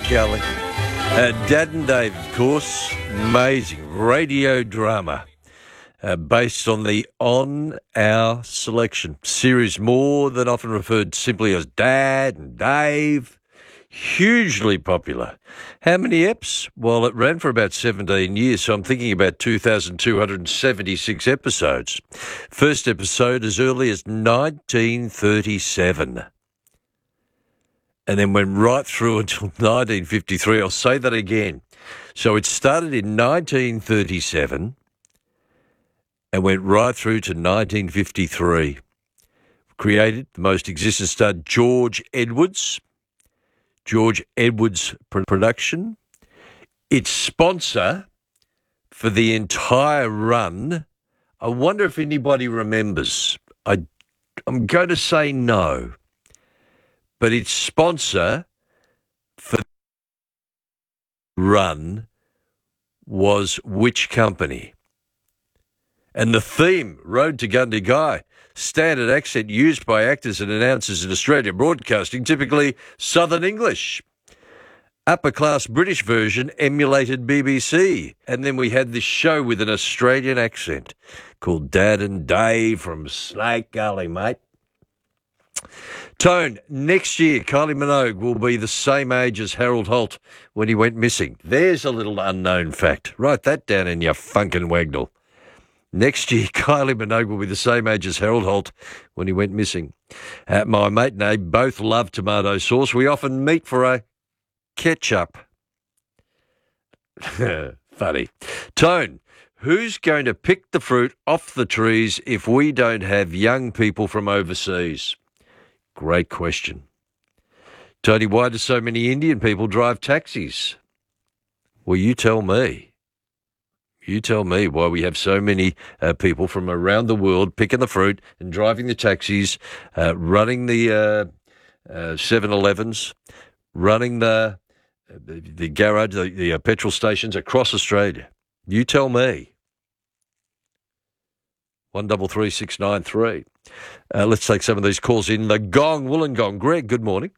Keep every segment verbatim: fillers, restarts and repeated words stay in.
Gully. Uh, Dad and Dave, of course, amazing radio drama uh, based on the On Our Selection series, more than often referred simply as Dad and Dave. Hugely popular. How many eps? Well, it ran for about seventeen years, so I'm thinking about two thousand two hundred seventy-six episodes. First episode as early as nineteen thirty-seven. And then went right through until nineteen fifty-three. I'll say that again. So it started in nineteen thirty-seven and went right through to nineteen fifty-three. Created, the most existent star, George Edwards. George Edwards production. Its sponsor for the entire run, I wonder if anybody remembers. I, I'm going to say no. But its sponsor for the run was which company? And the theme, Road to Gundagai, standard accent used by actors and announcers in Australian broadcasting, typically Southern English. Upper-class British version emulated B B C. And then we had this show with an Australian accent called Dad and Dave from Snake Gully, mate. Tone, next year Kylie Minogue will be the same age as Harold Holt when he went missing. There's a little unknown fact. Write that down in your funkin' wagnall. Next year, Kylie Minogue will be the same age as Harold Holt when he went missing. Uh, my mate and I both love tomato sauce. We often meet for a ketchup. Funny. Tone, who's going to pick the fruit off the trees if we don't have young people from overseas? Great question. Tony, why do so many Indian people drive taxis? Well, you tell me. You tell me why we have so many uh, people from around the world picking the fruit and driving the taxis, uh, running the uh, uh, seven elevens, running the the, the garage, the, the uh, petrol stations across Australia. You tell me. One double three six nine three. Uh, let's take some of these calls in. The Gong, Wollongong. Greg, good morning.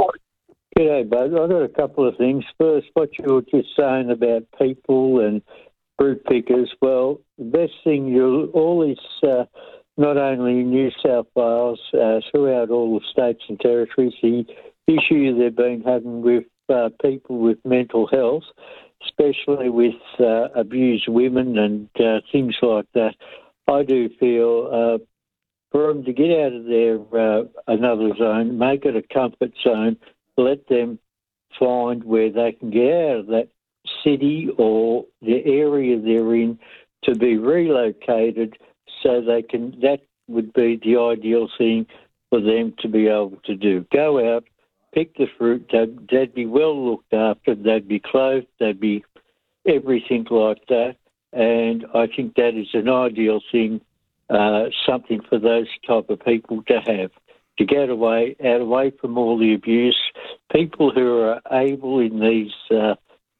G'day, bud. I've got a couple of things. First, what you were just saying about people and fruit pickers. Well, the best thing, you'll always, uh, not only in New South Wales, uh, throughout all the states and territories, the issue they've been having with uh, people with mental health, especially with uh, abused women and uh, things like that. I do feel uh, for them to get out of their uh, another zone, make it a comfort zone, let them find where they can get out of that city or the area they're in to be relocated so they can, that would be the ideal thing for them to be able to do. Go out, pick the fruit, they'd, they'd be well looked after, they'd be clothed, they'd be everything like that. And I think that is an ideal thing, uh, something for those type of people to have, to get away, out away from all the abuse. People who are able in these uh,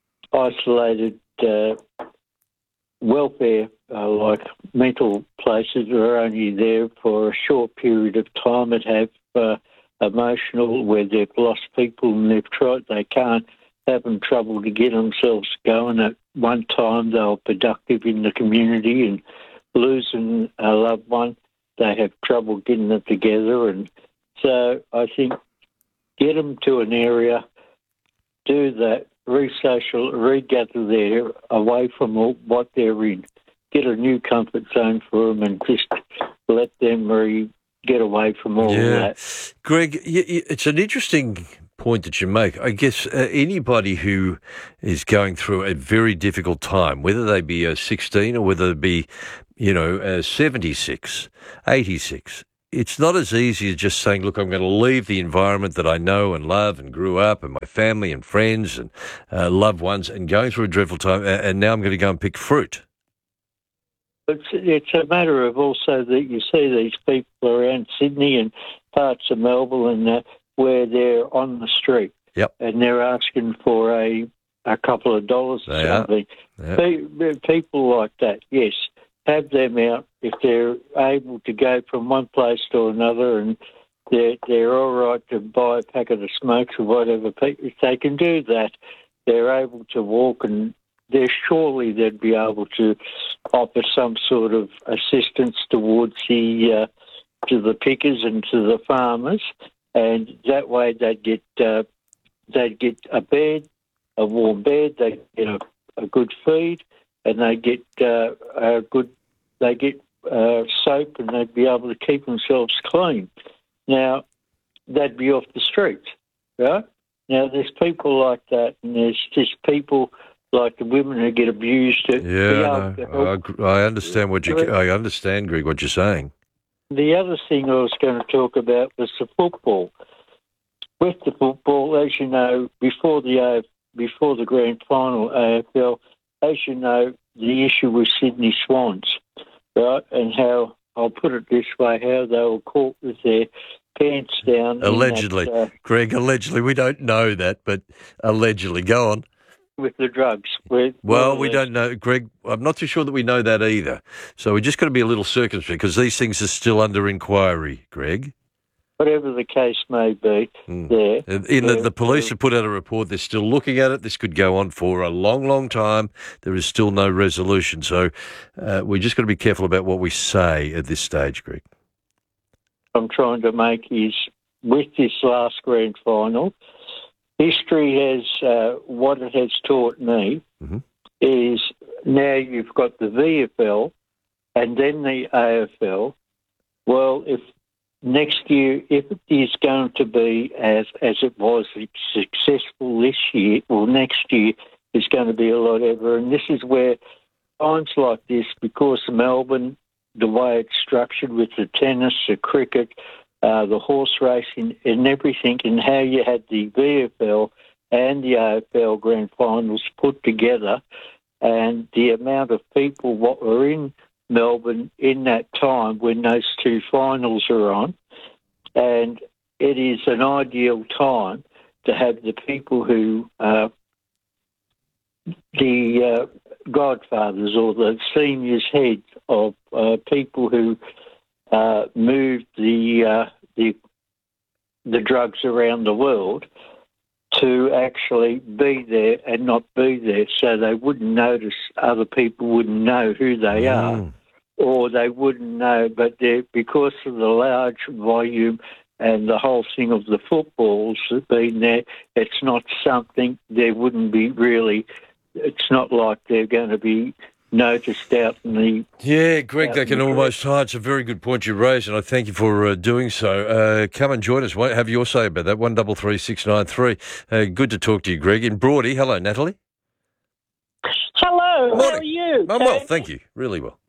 isolated uh, welfare, uh, like mental places, are only there for a short period of time and have uh, emotional, where they've lost people and they've tried, they can't, having trouble to get themselves going. At one time they were productive in the community, and losing a loved one, they have trouble getting it together. And so I think get them to an area, do that, re-social, regather there, away from all, what they're in. Get a new comfort zone for them and just let them re- get away from all yeah. that. Greg, it's an interesting point that you make. I guess uh, anybody who is going through a very difficult time, whether they be uh, sixteen or whether they be, you know, uh, seventy-six, eighty-six, it's not as easy as just saying, look, I'm going to leave the environment that I know and love and grew up and my family and friends and uh, loved ones and going through a dreadful time, and now I'm going to go and pick fruit. It's, it's a matter of also that you see these people around Sydney and parts of Melbourne and uh, where they're on the street. Yep. And they're asking for a a couple of dollars or They something. Yep. Pe- people like that, yes, have them out if they're able to go from one place to another and they're, they're all right to buy a packet of smokes or whatever. If they can do that, they're able to walk, and they're surely they'd be able to offer some sort of assistance towards the uh, to the pickers and to the farmers, and that way they'd get uh, they'd get a bed, a warm bed, they get a, a good feed, and they get uh, a good they get uh, soap, and they'd be able to keep themselves clean. Now they'd be off the streets, right? Now there's people like that, and there's just people like the women who get abused. To Yeah, no, I, I understand what you. I understand, Greg, what you're saying. The other thing I was going to talk about was the football. With the football, as you know, before the uh, before the grand final A F L, as you know, the issue was Sydney Swans, right? And how, I'll put it this way, how they were caught with their pants down. Allegedly. That, uh, Greg, allegedly. We don't know that, but allegedly. Go on. With the drugs. With, well, we don't know, Greg. I'm not too sure that we know that either. So we just got to be a little circumspect because these things are still under inquiry, Greg. Whatever the case may be, mm. there. In the, the police have put out a report. They're still looking at it. This could go on for a long, long time. There is still no resolution. So uh, we just got to be careful about what we say at this stage, Greg. I'm trying to make is with this last grand final, history has, uh, what it has taught me mm-hmm. is now you've got the V F L and then the A F L. Well, if next year, if it is going to be as as it was successful this year, well, next year is going to be a lot ever. And this is where times like this, because Melbourne, the way it's structured with the tennis, the cricket, Uh, the horse racing and everything, and how you had the V F L and the A F L grand finals put together, and the amount of people what were in Melbourne in that time when those two finals are on, and it is an ideal time to have the people who, uh, the uh, godfathers or the seniors heads of uh, people who Uh, moved the uh, the the drugs around the world to actually be there and not be there, so they wouldn't notice, other people wouldn't know who they mm. are, or they wouldn't know. But because of the large volume and the whole thing of the footballs being there, it's not something there wouldn't be really. It's not like they're going to be noticed out in the... Yeah, Greg, they can almost hide. It's a very good point you raised, and I thank you for uh, doing so. Uh, come and join us. Have your say about that, one three three six nine three. Uh, good to talk to you, Greg. In Broady, hello, Natalie. Hello, Morning. How are you? I'm well, thank you. Really well.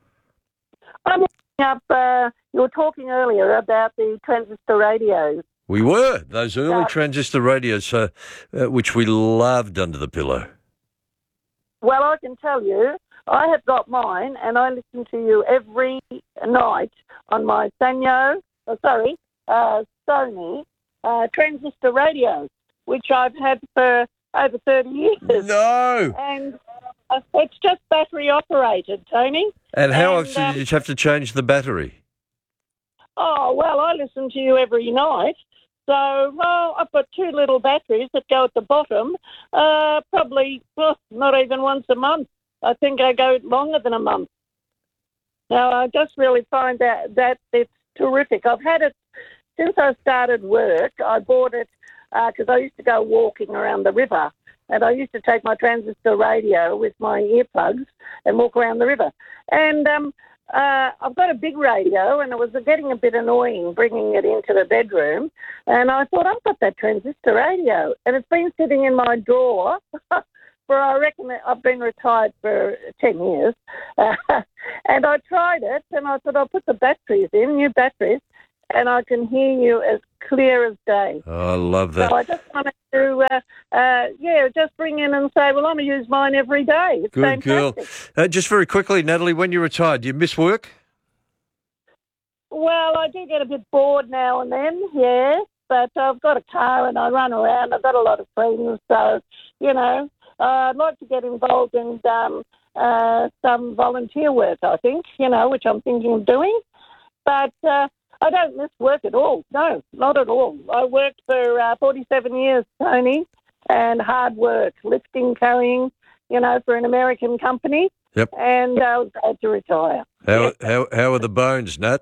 I'm looking up, uh, you were talking earlier about the transistor radios. We were. Those early uh, transistor radios, uh, uh, which we loved under the pillow. Well, I can tell you, I have got mine, and I listen to you every night on my Sanyo, oh, sorry, uh, Sony uh, transistor radios, which I've had for over thirty years. No! And uh, it's just battery operated, Tony. And how and, often um, did you have to change the battery? Oh, well, I listen to you every night. So, well, I've got two little batteries that go at the bottom, uh, probably, well, not even once a month. I think I go longer than a month. Now, I just really find that, that it's terrific. I've had it since I started work. I bought it because uh, I used to go walking around the river, and I used to take my transistor radio with my earplugs and walk around the river. And um, uh, I've got a big radio, and it was getting a bit annoying bringing it into the bedroom. And I thought, I've got that transistor radio, and it's been sitting in my drawer for, I reckon, I've been retired for ten years. Uh, and I tried it, and I thought, I'll put the batteries in, new batteries, and I can hear you as clear as day. Oh, I love that. So I just wanted to, uh, uh, yeah, just bring in and say, well, I'm going to use mine every day. It's Good girl. Uh, just very quickly, Natalie, when you retired, do you miss work? Well, I do get a bit bored now and then, yes, but I've got a car and I run around. I've got a lot of friends, so, you know, uh, I'd like to get involved in um, uh, some volunteer work, I think, you know, which I'm thinking of doing. But uh, I don't miss work at all. No, not at all. I worked for uh, forty-seven years, Tony, and hard work, lifting, carrying, you know, for an American company. Yep. And I was glad to retire. How Yeah. how how are the bones, Nat?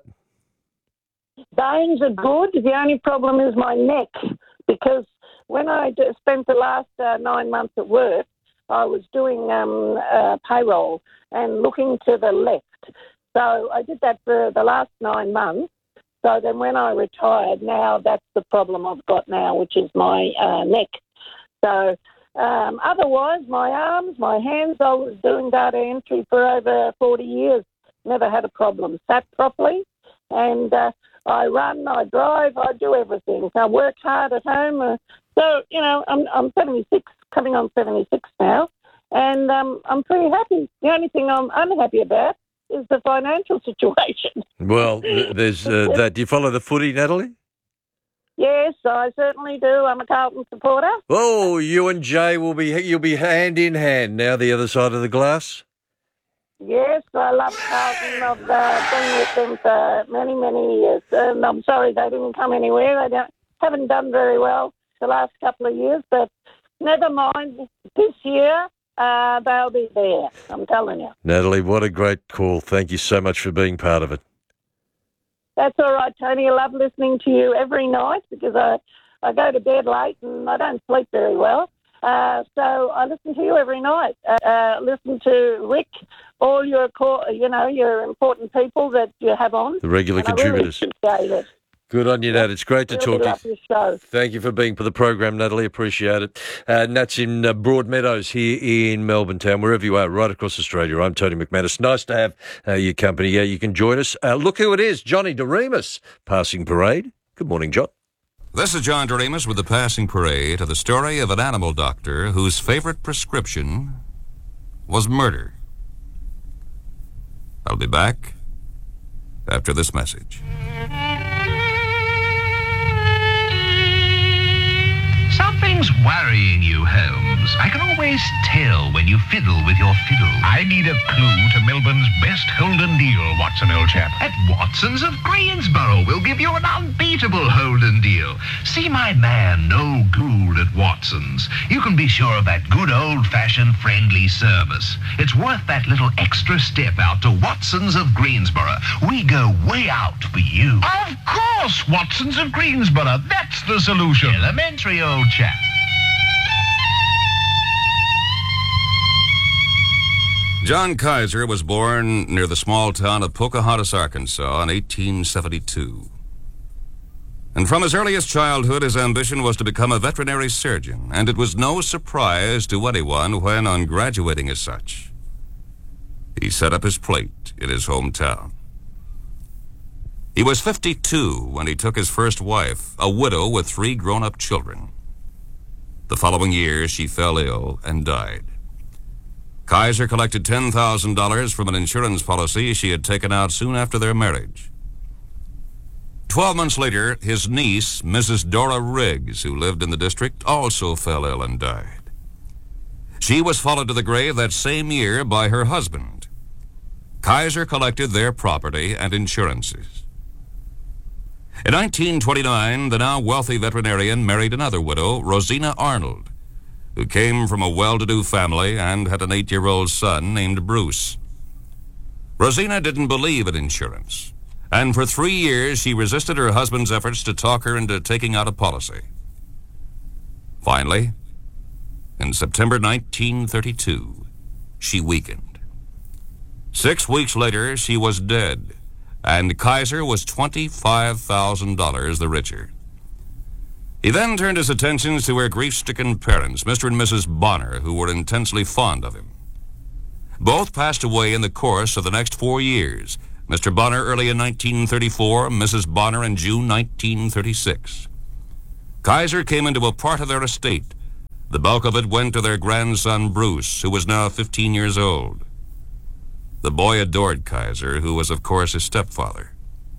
Bones are good. The only problem is my neck, because when I d- spent the last uh, nine months at work, I was doing um, uh, payroll and looking to the left. So I did that for the last nine months. So then when I retired, now that's the problem I've got now, which is my uh, neck. So um, otherwise, my arms, my hands, I was doing data entry for over forty years. Never had a problem. Sat properly, and uh, I run, I drive, I do everything. I work hard at home. Uh, so, you know, I'm, I'm seventy-six, coming on seventy-six now, and um, I'm pretty happy. The only thing I'm unhappy about is the financial situation. Well, th- there's uh, that. Do you follow the footy, Natalie? Yes, I certainly do. I'm a Carlton supporter. Oh, you and Jay will be you'll be hand in hand now. The other side of the glass. Yes, I love Carlton. I've uh, been with them for many, many years, and I'm sorry they didn't come anywhere. They don't, haven't done very well the last couple of years, but never mind. This year, uh, they'll be there, I'm telling you. Natalie, what a great call. Thank you so much for being part of it. That's all right, Tony. I love listening to you every night because I, I go to bed late and I don't sleep very well. Uh, so I listen to you every night. Uh, uh, listen to Rick, all your, co- you know, your important people that you have on. The regular And contributors. I really appreciate it. Good on you, Nat. It's great to Really talk love to you. your show. Thank you for being for the program, Natalie. Appreciate it. Uh, Nat's in uh, Broadmeadows here in Melbourne town, wherever you are, right across Australia. I'm Tony McManus. Nice to have uh, your company. Yeah, you can join us. Uh, look who it is, Johnny DeRemus, passing parade. Good morning, John. This is John DeRemus with the Passing Parade of the story of an animal doctor whose favorite prescription was murder. I'll be back after this message. Something's worrying you, Holmes. I can always tell when you fiddle with your fiddle. I need a clue to Melbourne's best Holden deal, Watson, old chap. At Watson's of Greensboro, we'll give you an unbeatable Holden deal. See my man, Noel Gould at Watson's. You can be sure of that good old-fashioned friendly service. It's worth that little extra step out to Watson's of Greensboro. We go way out for you. Of course, Watson's of Greensboro. That's the solution. Elementary, old chap. John Kaiser was born near the small town of Pocahontas, Arkansas in eighteen seventy-two. And from his earliest childhood, his ambition was to become a veterinary surgeon, and it was no surprise to anyone when, on graduating as such, he set up his plate in his hometown. He was fifty-two when he took his first wife, a widow with three grown-up children. The following year, she fell ill and died. Kaiser collected ten thousand dollars from an insurance policy she had taken out soon after their marriage. Twelve months later, his niece, Missus Dora Riggs, who lived in the district, also fell ill and died. She was followed to the grave that same year by her husband. Kaiser collected their property and insurances. In nineteen twenty-nine, the now wealthy veterinarian married another widow, Rosina Arnold, who came from a well-to-do family and had an eight-year-old son named Bruce. Rosina didn't believe in insurance, and for three years she resisted her husband's efforts to talk her into taking out a policy. Finally, in September nineteen thirty-two, she weakened. Six weeks later, she was dead, and Kaiser was twenty-five thousand dollars the richer. He then turned his attentions to her grief-stricken parents, Mister and Missus Bonner, who were intensely fond of him. Both passed away in the course of the next four years, Mister Bonner early in nineteen thirty-four, Missus Bonner in June nineteen thirty-six. Kaiser came into a part of their estate. The bulk of it went to their grandson, Bruce, who was now fifteen years old. The boy adored Kaiser, who was, of course, his stepfather.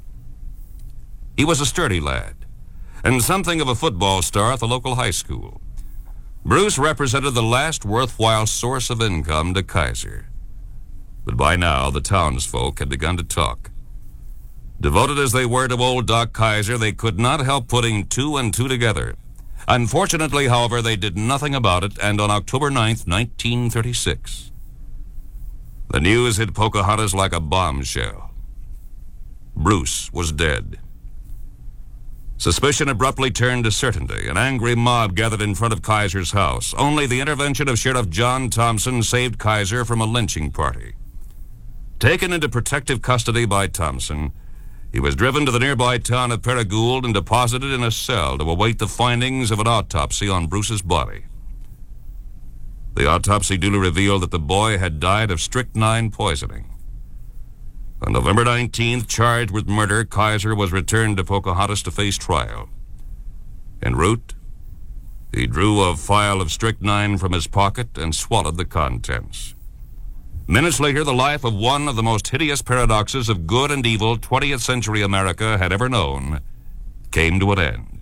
He was a sturdy lad, and something of a football star at the local high school. Bruce represented the last worthwhile source of income to Kaiser. But by now, the townsfolk had begun to talk. Devoted as they were to old Doc Kaiser, they could not help putting two and two together. Unfortunately, however, they did nothing about it, and on October ninth, nineteen thirty-six, the news hit Pocahontas like a bombshell. Bruce was dead. Suspicion abruptly turned to certainty. An angry mob gathered in front of Kaiser's house. Only the intervention of Sheriff John Thompson saved Kaiser from a lynching party. Taken into protective custody by Thompson, he was driven to the nearby town of Paragould and deposited in a cell to await the findings of an autopsy on Bruce's body. The autopsy duly revealed that the boy had died of strychnine poisoning. On November nineteenth, charged with murder, Kaiser was returned to Pocahontas to face trial. En route, he drew a phial of strychnine from his pocket and swallowed the contents. Minutes later, the life of one of the most hideous paradoxes of good and evil twentieth century America had ever known came to an end.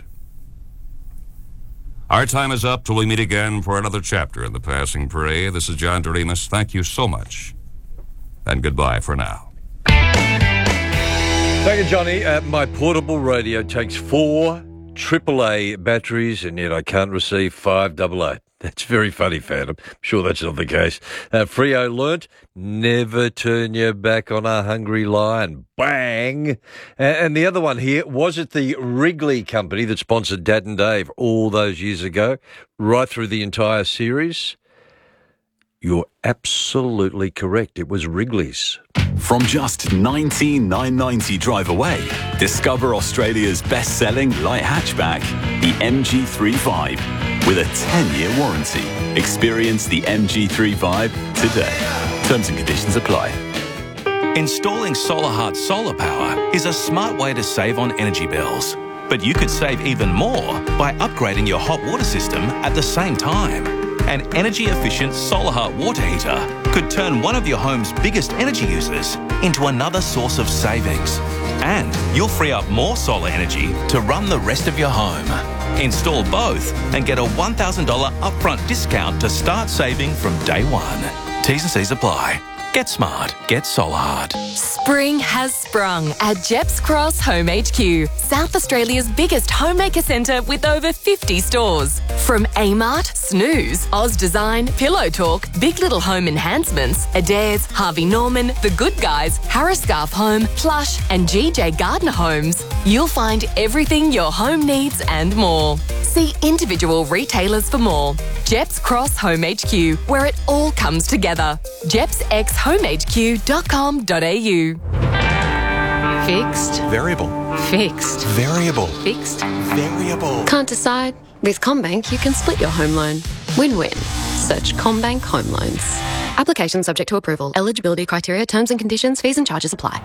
Our time is up till we meet again for another chapter in The Passing Prey. This is John Doremus. Thank you so much, and goodbye for now. Thank you, Johnny. Uh, my portable radio takes four triple A batteries, and yet I can't receive five double A. That's very funny, Phantom. I'm sure that's not the case. Uh, Freo learnt, never turn your back on a hungry lion. Bang! Uh, and the other one here, was it the Wrigley company that sponsored Dad and Dave all those years ago, right through the entire series? You're absolutely correct. It was Wrigley's. From just nineteen thousand nine hundred ninety drive away, discover Australia's best-selling light hatchback, the M G three Vibe, with a ten-year warranty. Experience the M G three Vibe today. Terms and conditions apply. Installing SolarHeart solar power is a smart way to save on energy bills. But you could save even more by upgrading your hot water system at the same time. An energy-efficient SolarHeart water heater could turn one of your home's biggest energy users into another source of savings. And you'll free up more solar energy to run the rest of your home. Install both and get a one thousand dollars upfront discount to start saving from day one. T's and C's apply. Get smart. Get SolarHeart. Spring has sprung at Jeps Cross Home H Q, South Australia's biggest homemaker centre with over fifty stores. From Amart, Snooze, Oz Design, Pillow Talk, Big Little Home Enhancements, Adairs, Harvey Norman, The Good Guys, Harris Scarf Home, Plush and G J Gardner Homes, you'll find everything your home needs and more. See individual retailers for more. Jeps Cross Home H Q, where it all comes together. jeps x home h q dot com dot a u. Fixed. Variable. Fixed. Variable. Fixed. Variable. Can't decide? With CommBank, you can split your home loan. Win-win. Search CommBank Home Loans. Application subject to approval. Eligibility criteria, terms and conditions, fees and charges apply.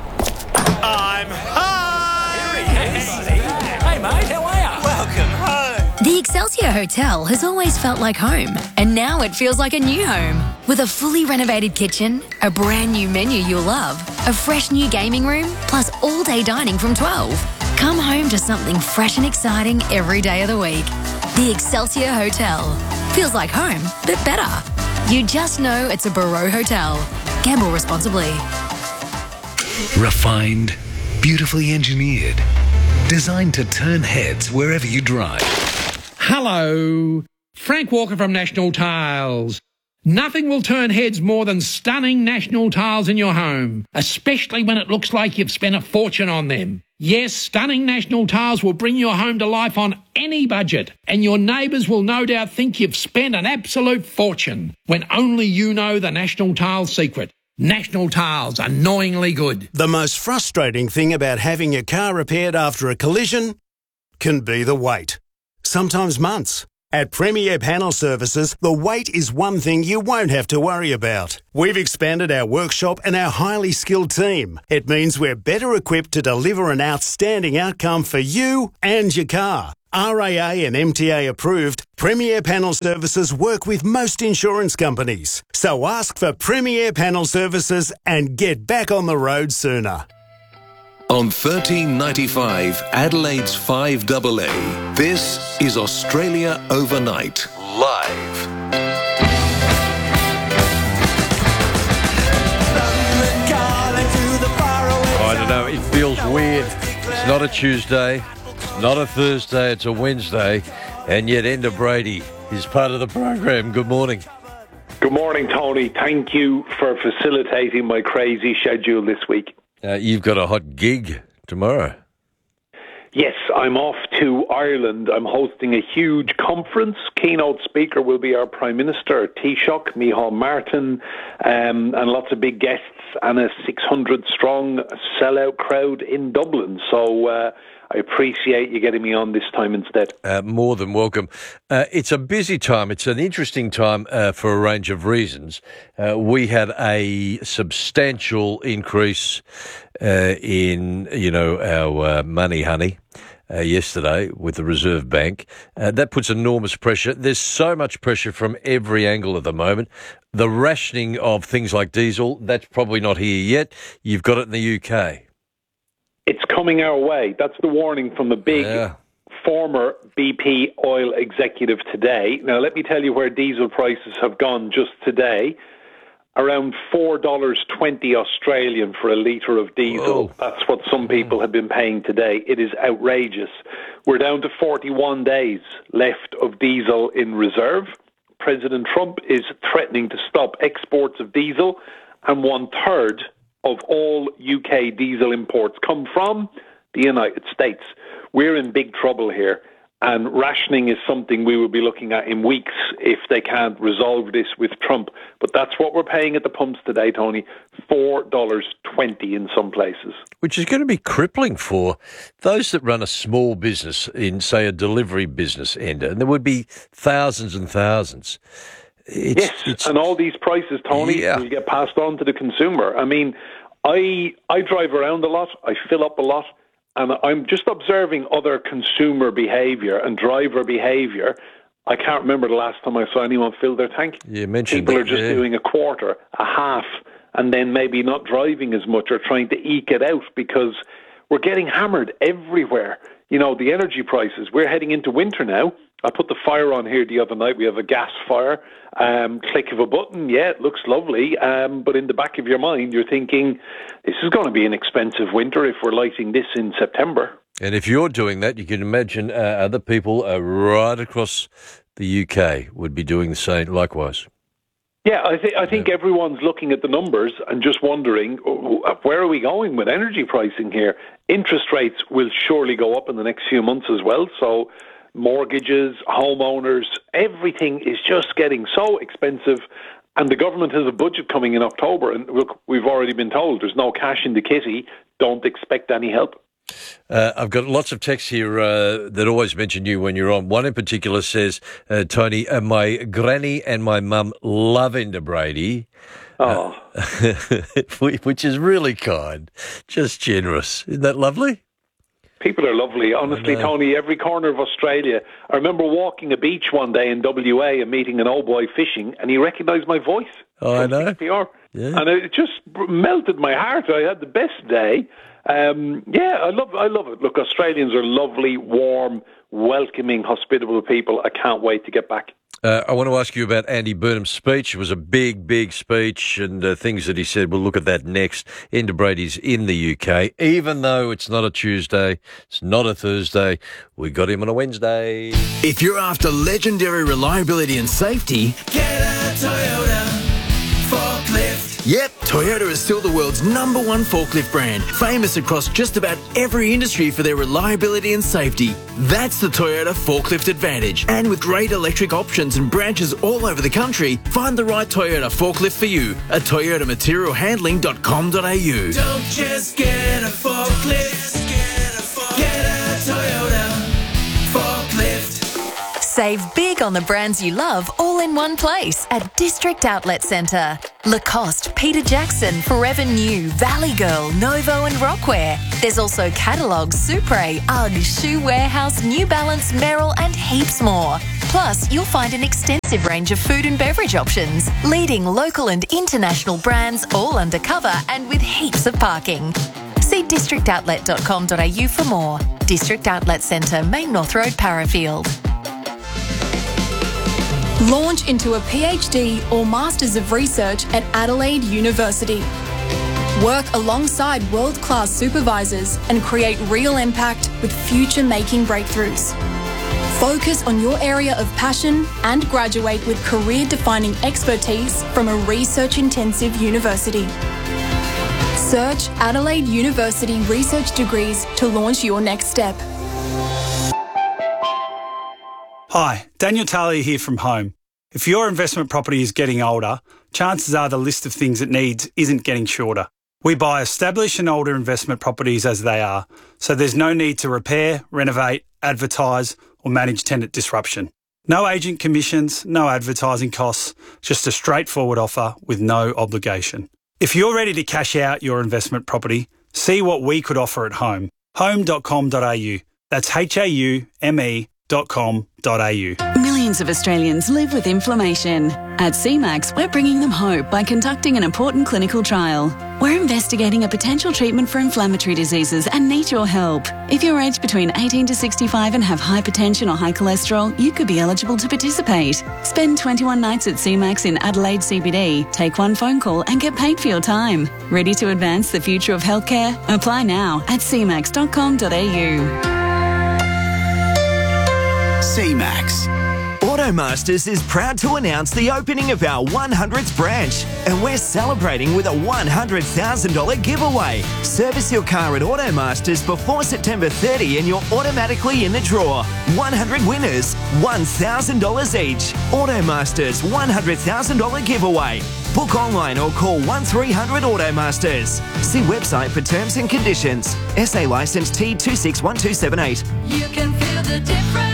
I'm home! Here he is. Hey, mate, how are you? Welcome home. The Excelsior Hotel has always felt like home, and now it feels like a new home. With a fully renovated kitchen, a brand new menu you'll love, a fresh new gaming room, plus all-day dining from twelve. Come home to something fresh and exciting every day of the week. The Excelsior Hotel. Feels like home, but better. You just know it's a Barreau Hotel. Gamble responsibly. Refined, beautifully engineered, designed to turn heads wherever you drive. Hello, Frank Walker from National Tiles. Nothing will turn heads more than stunning National Tiles in your home, especially when it looks like you've spent a fortune on them. Yes, stunning National Tiles will bring your home to life on any budget, and your neighbours will no doubt think you've spent an absolute fortune, when only you know the National Tiles secret. National Tiles, annoyingly good. The most frustrating thing about having your car repaired after a collision can be the wait. Sometimes months. At Premier Panel Services, the wait is one thing you won't have to worry about. We've expanded our workshop and our highly skilled team. It means we're better equipped to deliver an outstanding outcome for you and your car. R A A and M T A approved, Premier Panel Services work with most insurance companies. So ask for Premier Panel Services and get back on the road sooner. On thirteen ninety-five, Adelaide's five double A, this is Australia Overnight, live. I don't know. it feels weird. It's not a Tuesday, it's not a Thursday, it's a Wednesday, and yet Enda Brady is part of the program. Good morning. Good morning, Tony. Thank you for facilitating my crazy schedule this week. Uh, you've got a hot gig tomorrow. Yes, I'm off to Ireland. I'm hosting a huge conference. Keynote speaker will be our Prime Minister, Taoiseach, Micheál Martin, um, and lots of big guests, and a six hundred strong sellout crowd in Dublin. So uh, I appreciate you getting me on this time instead. Uh, more than welcome. Uh, it's a busy time. It's an interesting time uh, for a range of reasons. Uh, we had a substantial increase uh, in, you know, our uh, money, honey, uh, yesterday with the Reserve Bank. Uh, that puts enormous pressure. There's so much pressure from every angle at the moment. The rationing of things like diesel, that's probably not here yet. You've got it in the U K. It's coming our way. That's the warning from the big yeah. former B P oil executive today. Now, let me tell you where diesel prices have gone just today. Around four dollars twenty Australian for a litre of diesel. Whoa. That's what some people have been paying today. It is outrageous. We're down to forty-one days left of diesel in reserve. President Trump is threatening to stop exports of diesel, and one-third of all U K diesel imports come from the United States. We're in big trouble here, and rationing is something we will be looking at in weeks if they can't resolve this with Trump. But that's what we're paying at the pumps today, Tony, four dollars twenty in some places. Which is going to be crippling for those that run a small business in, say, a delivery business, Enda, and there would be thousands and thousands. It's, yes, it's, and all these prices, Tony, yeah. will get passed on to the consumer. I mean, I I drive around a lot, I fill up a lot, and I'm just observing other consumer behaviour and driver behaviour. I can't remember the last time I saw anyone fill their tank. You mentioned People that, are just yeah. doing a quarter, a half, and then maybe not driving as much or trying to eke it out because we're getting hammered everywhere. You know, the energy prices, we're heading into winter now. I put the fire on here the other night. We have a gas fire. Um, click of a button, yeah, it looks lovely. Um, but in the back of your mind, you're thinking, this is going to be an expensive winter if we're lighting this in September. And if you're doing that, you can imagine uh, other people uh, right across the U K would be doing the same likewise. Yeah, I, th- I think yeah. everyone's looking at the numbers and just wondering, where are we going with energy pricing here? Interest rates will surely go up in the next few months as well. So mortgages, homeowners, everything is just getting so expensive. And the government has a budget coming in October. And look, we've already been told there's no cash in the kitty. Don't expect any help. Uh, I've got lots of texts here uh, that always mention you when you're on. One in particular says, uh, Tony, uh, my granny and my mum love Enda Brady. Oh. Uh, which is really kind, just generous. Isn't that lovely? People are lovely. Honestly, Tony, every corner of Australia. I remember walking a beach one day in W A and meeting an old boy fishing, and he recognised my voice. Oh, I know. P R. Yeah. And it just melted my heart. I had the best day. Um, yeah, I love I love it. Look, Australians are lovely, warm, welcoming, hospitable people. I can't wait to get back. Uh, I want to ask you about Andy Burnham's speech. It was a big, big speech and uh, things that he said. We'll look at that next. Enda Brady's in the U K. Even though it's not a Tuesday, it's not a Thursday, we got him on a Wednesday. If you're after legendary reliability and safety, get a Toyota forklift. Yep, Toyota is still the world's number one forklift brand, famous across just about every industry for their reliability and safety. That's the Toyota Forklift Advantage. And with great electric options and branches all over the country, find the right Toyota forklift for you at toyota material handling dot com dot a u. Don't just get a forklift, get a, forklift. Get a Toyota forklift. Save big on the brands you love all in one place at District Outlet Centre. Lacoste, Peter Jackson, Forever New, Valley Girl, Novo and Rockwear. There's also catalogues, Supre, UGG, Shoe Warehouse, New Balance, Merrill and heaps more. Plus, you'll find an extensive range of food and beverage options, leading local and international brands all undercover and with heaps of parking. See district outlet dot com dot a u for more. District Outlet Centre, Main North Road, Parafield. Launch into a PhD or Masters of Research at Adelaide University. Work alongside world-class supervisors and create real impact with future-making breakthroughs. Focus on your area of passion and graduate with career-defining expertise from a research-intensive university. Search Adelaide University Research Degrees to launch your next step. Hi, Daniel Talia here from Home. If your investment property is getting older, chances are the list of things it needs isn't getting shorter. We buy established and older investment properties as they are, so there's no need to repair, renovate, advertise or manage tenant disruption. No agent commissions, no advertising costs, just a straightforward offer with no obligation. If you're ready to cash out your investment property, see what we could offer at Home. home dot com dot a u. That's H A U M E dot com dot a u. Millions of Australians live with inflammation. At C MAX, we're bringing them hope by conducting an important clinical trial. We're investigating a potential treatment for inflammatory diseases and need your help. If you're aged between eighteen to sixty-five and have hypertension or high cholesterol, you could be eligible to participate. Spend twenty-one nights at C MAX in Adelaide C B D, take one phone call and get paid for your time. Ready to advance the future of healthcare? Apply now at c max dot com dot a u. C MAX. Automasters is proud to announce the opening of our one hundredth branch, and we're celebrating with a one hundred thousand dollars giveaway. Service your car at Automasters before September thirtieth and you're automatically in the draw. one hundred winners, one thousand dollars each. Automasters one hundred thousand dollars giveaway. Book online or call one three hundred Automasters. See website for terms and conditions. S A licence T two six one two seven eight. You can feel the difference.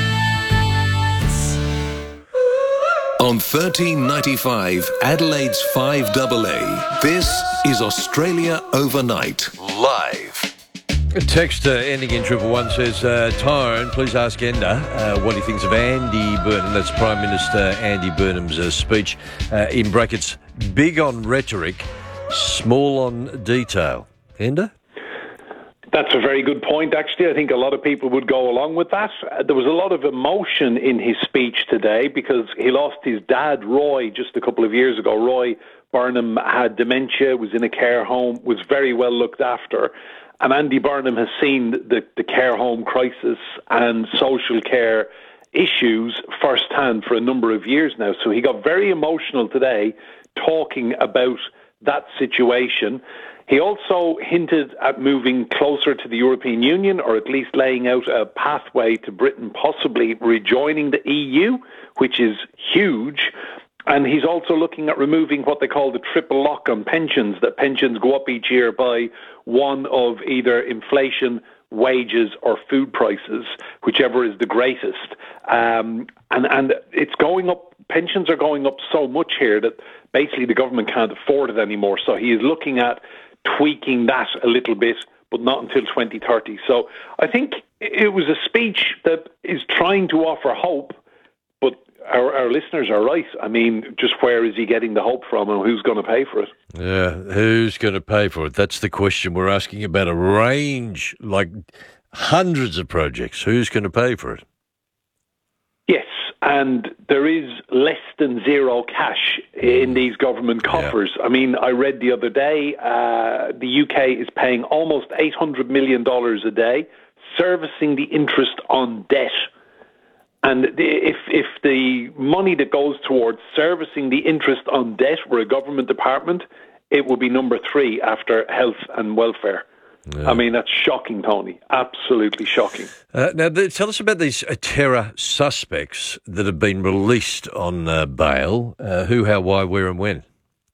On thirteen ninety-five, Adelaide's five A A, this is Australia Overnight, live. A text uh, ending in triple one says, uh, Tyrone, please ask Enda uh, what he thinks of Andy Burnham. That's Prime Minister Andy Burnham's uh, speech, uh, in brackets, big on rhetoric, small on detail. Enda? That's a very good point, actually. I think a lot of people would go along with that. Uh, there was a lot of emotion in his speech today because he lost his dad, Roy, just a couple of years ago. Roy Burnham had dementia, was in a care home, was very well looked after. And Andy Burnham has seen the, the care home crisis and social care issues firsthand for a number of years now. So he got very emotional today talking about that situation. He also hinted at moving closer to the European Union, or at least laying out a pathway to Britain possibly rejoining the E U, which is huge. And he's also looking at removing what they call the triple lock on pensions, that pensions go up each year by one of either inflation, wages or food prices, whichever is the greatest. Um, and, and it's going up, pensions are going up so much here that basically the government can't afford it anymore. So he is looking at tweaking that a little bit, but not until twenty thirty. So I think it was a speech that is trying to offer hope, but our, our listeners are right. I mean, just where is he getting the hope from and who's going to pay for it? Yeah, who's going to pay for it? That's the question. We're asking about a range, like hundreds of projects. Who's going to pay for it? Yes, and there is less than zero cash in these government coffers. Yeah. I mean, I read the other day, uh, the U K is paying almost eight hundred million dollars a day, servicing the interest on debt. And the, if if the money that goes towards servicing the interest on debt were a government department, it would be number three after health and welfare. Yeah. I mean, that's shocking, Tony. Absolutely shocking. Uh, now, th- tell us about these uh, terror suspects that have been released on uh, bail. Uh, who, how, why, where and when?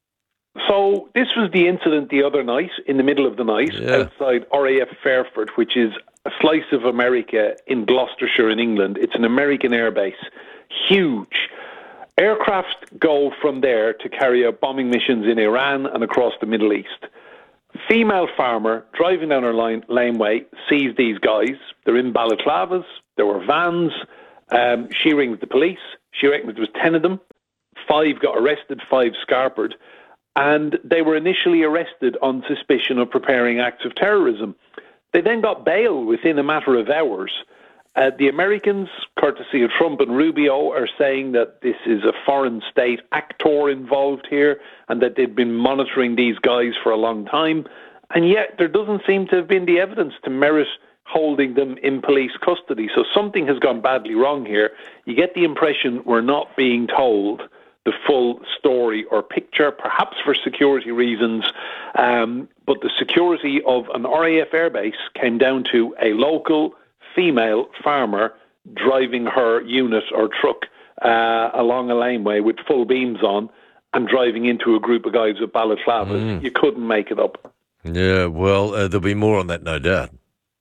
So this was the incident the other night, in the middle of the night, yeah. outside R A F Fairford, which is a slice of America in Gloucestershire in England. It's an American airbase. Huge. Aircraft go from there to carry out bombing missions in Iran and across the Middle East. Female farmer driving down her line, laneway sees these guys. They're in balaclavas. There were vans. Um, she rings the police. She reckons there was ten of them. Five got arrested, five scarpered. And they were initially arrested on suspicion of preparing acts of terrorism. They then got bail within a matter of hours. Uh, the Americans, courtesy of Trump and Rubio, are saying that this is a foreign state actor involved here and that they've been monitoring these guys for a long time. And yet there doesn't seem to have been the evidence to merit holding them in police custody. So something has gone badly wrong here. You get the impression we're not being told the full story or picture, perhaps for security reasons. Um, but the security of an R A F airbase came down to a local female farmer driving her unit or truck uh, along a laneway with full beams on and driving into a group of guys with balaclavas. Mm. You couldn't make it up. Yeah, well, uh, there'll be more on that, no doubt.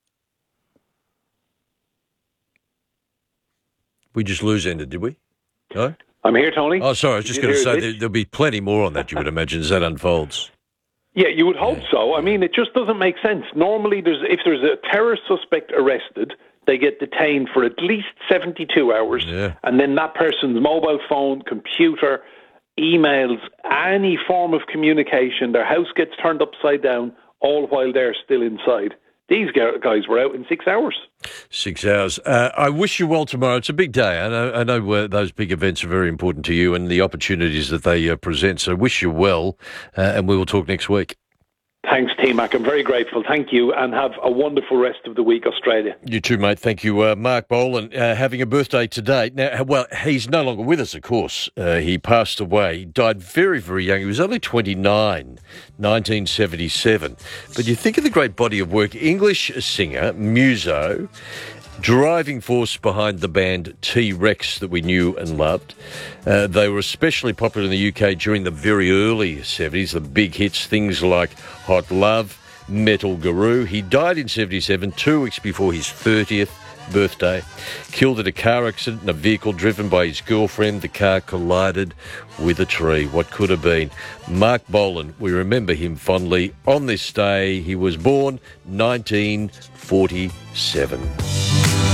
We just lose ended, did we? No? I'm here, Tony. Oh, sorry, I was just going to say there, there'll be plenty more on that, you would imagine, as that unfolds. Yeah, you would hope so. I mean, it just doesn't make sense. Normally, there's if there's a terror suspect arrested, they get detained for at least seventy-two hours, yeah. and then that person's mobile phone, computer, emails, any form of communication, their house gets turned upside down, all while they're still inside. These guys were out in six hours. Six hours. Uh, I wish you well tomorrow. It's a big day. I know, I know uh, those big events are very important to you and the opportunities that they uh, present. So wish you well, uh, and we will talk next week. Thanks, T-Mac. I'm very grateful. Thank you, and have a wonderful rest of the week, Australia. You too, mate. Thank you. Uh, Mark Bolan, uh, having a birthday today. Now, well, he's no longer with us, of course. Uh, he passed away. He died very, very young. He was only twenty-nine, nineteen seventy-seven. But you think of the great body of work, English singer, muso, driving force behind the band T-Rex that we knew and loved. Uh, they were especially popular in the U K during the very early seventies, the big hits, things like Hot Love, Metal Guru. He died in seventy-seven, two weeks before his thirtieth birthday, killed in a car accident in a vehicle driven by his girlfriend. The car collided with a tree. What could have been? Mark Bolan, we remember him fondly. On this day, he was born nineteen forty-seven.